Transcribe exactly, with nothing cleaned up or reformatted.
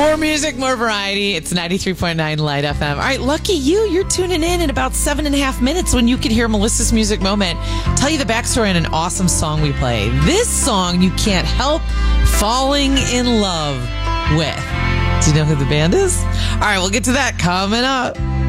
More music, more variety. It's ninety-three point nine Light F M. All right, lucky you. You're tuning in in about seven and a half minutes when you could hear Melissa's Music Moment. Tell you the backstory on an awesome song we play. This song you can't help falling in love with. Do you know who the band is? All right, we'll get to that coming up.